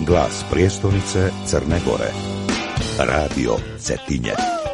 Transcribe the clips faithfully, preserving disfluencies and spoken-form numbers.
Glas prijestolnice Crne Gore. Radio Cetinje.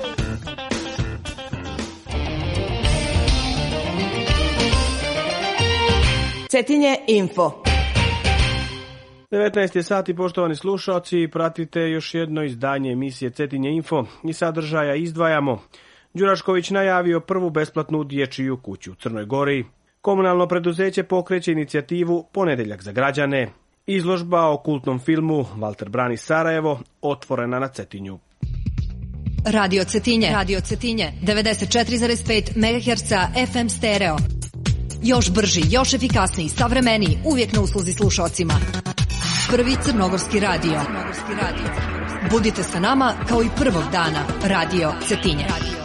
Cetinje info. devetnaest je sati, poštovani slušalci, pratite još jedno izdanje emisije Cetinje info i sadržaja izdvajamo. Đurašković najavio prvu besplatnu dječju kuću u Crnoj Gori. Komunalno preduzeće pokreće inicijativu Ponedjeljak za građane. Izložba o kultnom filmu Valter brani Sarajevo otvorena na Cetinju. Radio Cetinje, Radio Cetinje, devedeset četiri zarez pet megaherca F M stereo. Još brži, još efikasniji, savremeniji, uvijek na usluzi slušalcima. Prvi crnogorski radio. Crnogorski radio. Budite sa nama kao i prvog dana. Radio Cetinje.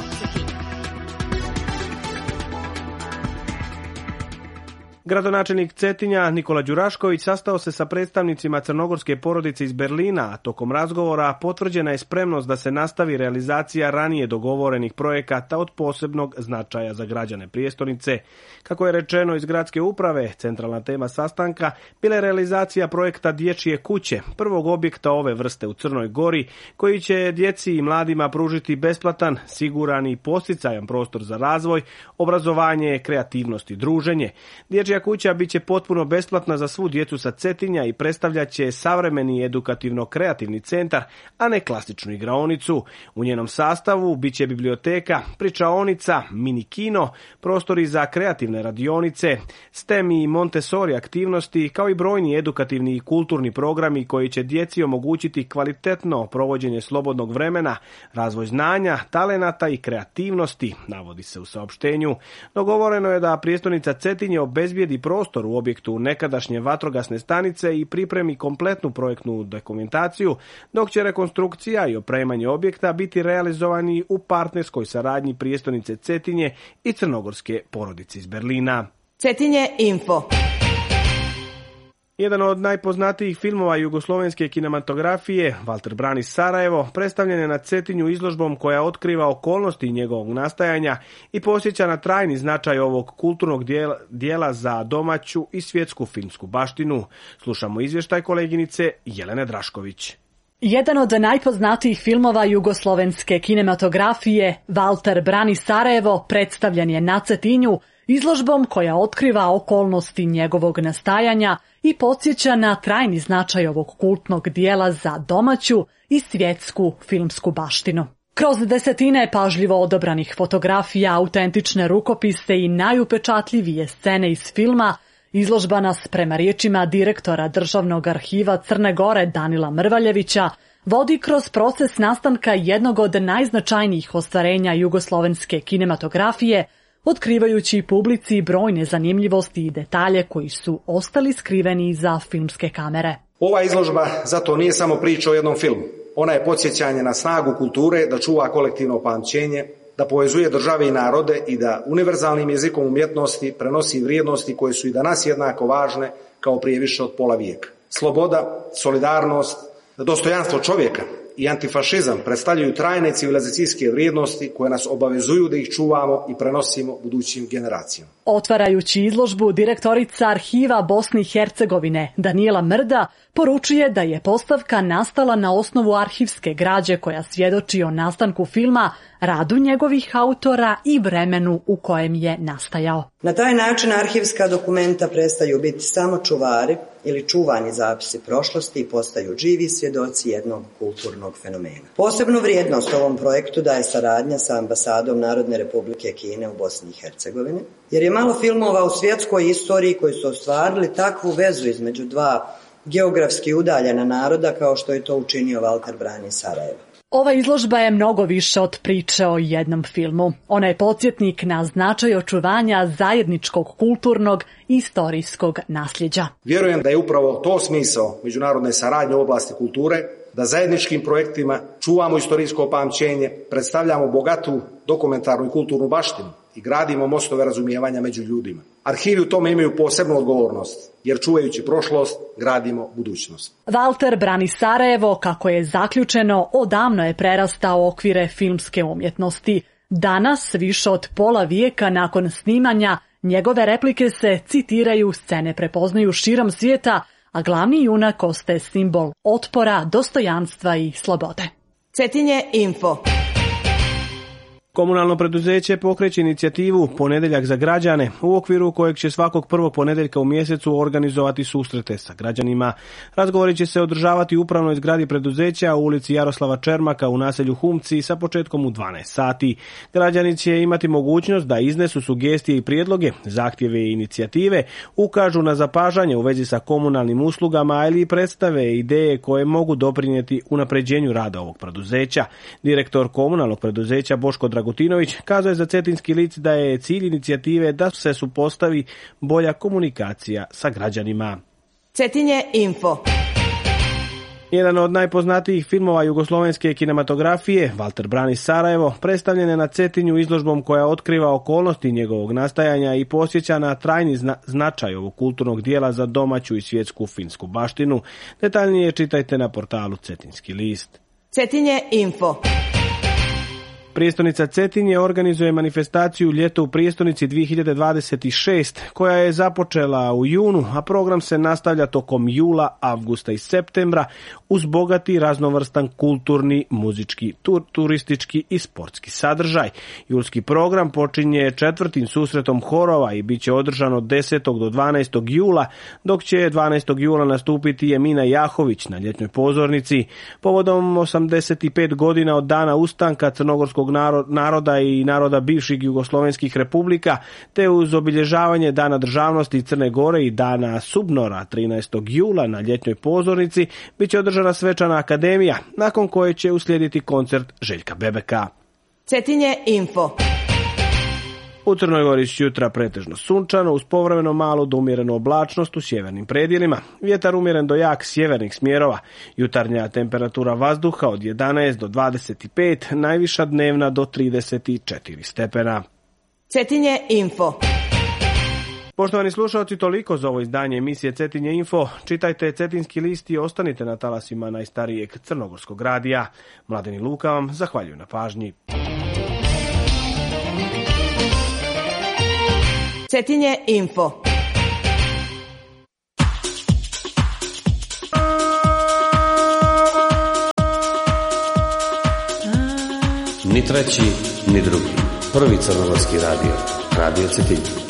Gradonačelnik Cetinja Nikola Đurašković sastao se sa predstavnicima crnogorske porodice iz Berlina, a tokom razgovora potvrđena je spremnost da se nastavi realizacija ranije dogovorenih projekata od posebnog značaja za građane prijestolnice. Kako je rečeno iz gradske uprave, centralna tema sastanka bila je realizacija projekta Dječje kuće, prvog objekta ove vrste u Crnoj Gori, koji će djeci i mladima pružiti besplatan, siguran i posticajan prostor za razvoj, obrazovanje, kreativnost i druženje. Dječja kuća bit će potpuno besplatna za svu djecu sa Cetinja i predstavljat će savremeni edukativno-kreativni centar, a ne klasičnu igraonicu. U njenom sastavu bit će biblioteka, pričaonica, mini kino, prostori za kreativne radionice, STEM i Montessori aktivnosti, kao i brojni edukativni i kulturni programi koji će djeci omogućiti kvalitetno provođenje slobodnog vremena, razvoj znanja, talenata i kreativnosti, navodi se u saopštenju. Dogovoreno je da prijestolnica Cetinje obezbijedi prostor u objektu nekadašnje vatrogasne stanice i pripremi kompletnu projektnu dokumentaciju, dok će rekonstrukcija i opremanje objekta biti realizovani u partnerskoj saradnji prijestolnice Cetinje i crnogorske porodice iz Berlina. Cetinje info. Jedan od najpoznatijih filmova jugoslovenske kinematografije, Valter brani Sarajevo, predstavljen je na Cetinju izložbom koja otkriva okolnosti njegovog nastajanja i podsjeća na trajni značaj ovog kulturnog dijela, dijela za domaću i svjetsku filmsku baštinu. Slušamo izvještaj koleginice Jelene Drašković. Jedan od najpoznatijih filmova jugoslovenske kinematografije, Valter brani Sarajevo, predstavljen je na Cetinju izložbom koja otkriva okolnosti njegovog nastajanja i podsjeća na trajni značaj ovog kultnog dijela za domaću i svjetsku filmsku baštinu. Kroz desetine pažljivo odabranih fotografija, autentične rukopise i najupečatljivije scene iz filma, izložba nas, prema riječima direktora Državnog arhiva Crne Gore Danila Mrvaljevića, vodi kroz proces nastanka jednog od najznačajnijih ostvarenja jugoslovenske kinematografije, otkrivajući publici brojne zanimljivosti i detalje koji su ostali skriveni iza filmske kamere. Ova izložba zato nije samo priča o jednom filmu. Ona je podsjećanje na snagu kulture da čuva kolektivno pamćenje, da povezuje države i narode i da univerzalnim jezikom umjetnosti prenosi vrijednosti koje su i danas jednako važne kao prije više od pola vijeka. Sloboda, solidarnost, dostojanstvo čovjeka i antifašizam predstavljaju trajne civilizacijske vrijednosti koje nas obavezuju da ih čuvamo i prenosimo budućim generacijama. Otvarajući izložbu, direktorica arhiva Bosne i Hercegovine Danijela Mrda poručuje da je postavka nastala na osnovu arhivske građe koja svjedoči o nastanku filma, radu njegovih autora i vremenu u kojem je nastajao. Na taj način arhivska dokumenta prestaju biti samo čuvari ili čuvani zapisi prošlosti i postaju živi svjedoci jednog kulturnog fenomena. Posebnu vrijednost ovom projektu daje saradnja sa ambasadom Narodne Republike Kine u Bosni i Hercegovini, jer je malo filmova u svjetskoj istoriji koji su ostvarili takvu vezu između dva geografski udaljena naroda kao što je to učinio Valter brani Sarajevo. Ova izložba je mnogo više od priče o jednom filmu. Ona je podsjetnik na značaj očuvanja zajedničkog kulturnog i istorijskog nasljeđa. Vjerujem da je upravo to smisao međunarodne saradnje u oblasti kulture, da zajedničkim projektima čuvamo istorijsko pamćenje, predstavljamo bogatu dokumentarnu i kulturnu baštinu i gradimo mostove razumijevanja među ljudima. Arhivi u tome imaju posebnu odgovornost, jer čuvajući prošlost, gradimo budućnost. Valter brani Sarajevo, kako je zaključeno, odavno je prerastao okvire filmske umjetnosti. Danas, više od pola vijeka nakon snimanja, njegove replike se citiraju, scene prepoznaju širom svijeta, a glavni junak ostaje simbol otpora, dostojanstva i slobode. Cetinje Info. Komunalno preduzeće pokreće inicijativu Ponedjeljak za građane, u okviru kojeg će svakog prvog ponedjeljka u mjesecu organizovati susrete sa građanima. Razgovori će se održavati u upravnoj zgradi preduzeća u ulici Jaroslava Čermaka u naselju Humci sa početkom u dvanaest sati. Građani će imati mogućnost da iznesu sugestije i prijedloge, zahtjeve i inicijative, ukažu na zapažanje u vezi sa komunalnim uslugama ili predstave ideje koje mogu doprinijeti unapređenju rada ovog preduzeća. Direktor komunalnog preduzeća Boško Dragutinović kazuje za Cetinski list da je cilj inicijative da se supostavi bolja komunikacija sa građanima. Cetinje Info. Jedan od najpoznatijih filmova jugoslovenske kinematografije, Valter Brani Sarajevo, predstavljen je na Cetinju izložbom koja otkriva okolnosti njegovog nastajanja i podsjeća na trajni zna- značaj ovog kulturnog dijela za domaću i svjetsku filmsku baštinu. Detaljnije čitajte na portalu Cetinski list. Cetinje Info. Prijestolnica Cetinje organizuje manifestaciju Ljeto u prijestolnici dvije hiljade dvadeset šest, koja je započela u junu, a program se nastavlja tokom jula, avgusta i septembra uz bogati raznovrstan kulturni, muzički, tur, turistički i sportski sadržaj. Julski program počinje četvrtim susretom horova i bit će održan od desetog do dvanaestog jula, dok će dvanaestog jula nastupiti Emina Jahović na ljetnoj pozornici. Povodom osamdeset pet godina od dana ustanka crnogorskog naroda i naroda bivših jugoslovenskih republika, te uz obilježavanje Dana državnosti Crne Gore i Dana Subnora trinaestog jula na ljetnjoj pozornici, bit će održana svečana akademija, nakon koje će uslijediti koncert Željka Bebeka. Cetinje Info. U Crnoj Gori s jutra pretežno sunčano, uz povremeno malu do umjerenu oblačnost u sjevernim predjelima. Vjetar umjeren do jak sjevernih smjerova. Jutarnja temperatura vazduha od jedanaest do dvadeset pet, najviša dnevna do trideset četiri stepena. Cetinje Info. Poštovani slušalci, toliko za ovo izdanje emisije Cetinje Info. Čitajte Cetinski list i ostanite na talasima najstarijeg crnogorskog radija. Mladen i Luka vam zahvaljuju na pažnji. Cetinje Info. Ni treći, ni drugi. Prvi crnogorski radio. Radio Cetinje.